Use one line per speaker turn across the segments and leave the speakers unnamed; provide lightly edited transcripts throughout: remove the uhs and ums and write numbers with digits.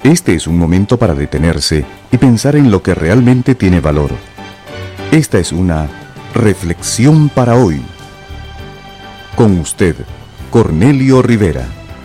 Este es un momento para detenerse y pensar en lo que realmente tiene valor. Esta es una reflexión para hoy. Con usted, Cornelio Rivera.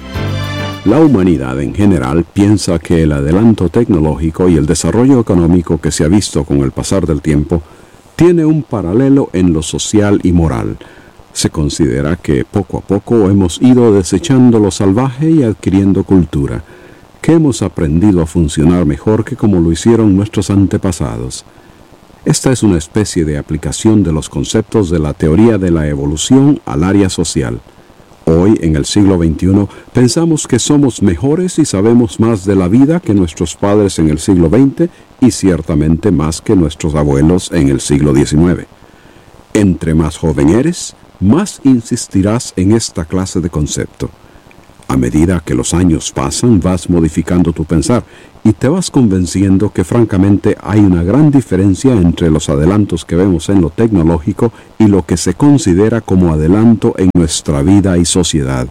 La humanidad en general piensa que el adelanto tecnológico y el desarrollo económico que se ha visto con el pasar del tiempo tiene un paralelo en lo social y moral. Se considera que poco a poco hemos ido desechando lo salvaje y adquiriendo cultura, que hemos aprendido a funcionar mejor que como lo hicieron nuestros antepasados. Esta es una especie de aplicación de los conceptos de la teoría de la evolución al área social. Hoy, en el siglo XXI, pensamos que somos mejores y sabemos más de la vida que nuestros padres en el siglo XX y ciertamente más que nuestros abuelos en el siglo XIX. Entre más joven eres, más insistirás en esta clase de concepto. A medida que los años pasan, vas modificando tu pensar y te vas convenciendo que francamente hay una gran diferencia entre los adelantos que vemos en lo tecnológico y lo que se considera como adelanto en nuestra vida y sociedad.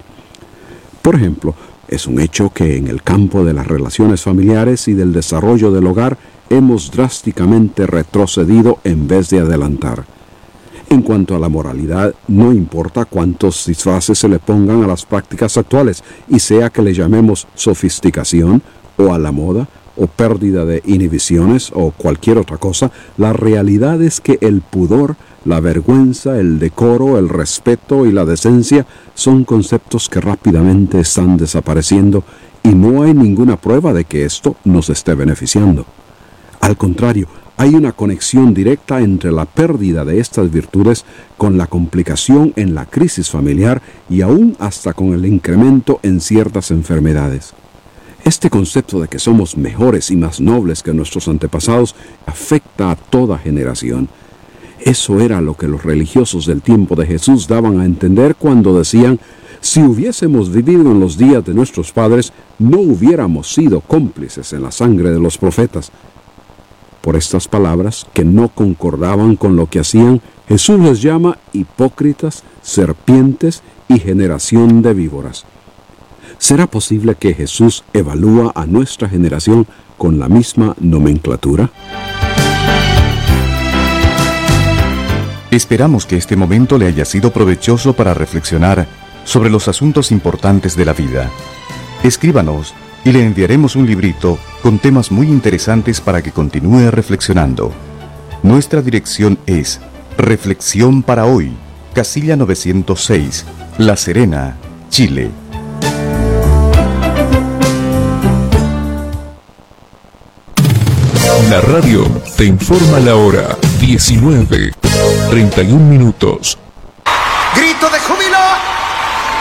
Por ejemplo, es un hecho que en el campo de las relaciones familiares y del desarrollo del hogar hemos drásticamente retrocedido en vez de adelantar. En cuanto a la moralidad, no importa cuántos disfraces se le pongan a las prácticas actuales, y sea que le llamemos sofisticación, o a la moda, o pérdida de inhibiciones, o cualquier otra cosa, la realidad es que el pudor, la vergüenza, el decoro, el respeto y la decencia son conceptos que rápidamente están desapareciendo, y no hay ninguna prueba de que esto nos esté beneficiando. Al contrario, hay una conexión directa entre la pérdida de estas virtudes con la complicación en la crisis familiar y aún hasta con el incremento en ciertas enfermedades. Este concepto de que somos mejores y más nobles que nuestros antepasados afecta a toda generación. Eso era lo que los religiosos del tiempo de Jesús daban a entender cuando decían: si hubiésemos vivido en los días de nuestros padres, no hubiéramos sido cómplices en la sangre de los profetas. Por estas palabras, que no concordaban con lo que hacían, Jesús les llama hipócritas, serpientes y generación de víboras. ¿Será posible que Jesús evalúa a nuestra generación con la misma nomenclatura?
Esperamos que este momento le haya sido provechoso para reflexionar sobre los asuntos importantes de la vida. Escríbanos y le enviaremos un librito con temas muy interesantes para que continúe reflexionando. Nuestra dirección es Reflexión para Hoy, Casilla 906, La Serena, Chile.
La radio te informa la hora 19:31.
¡Grito de júbilo!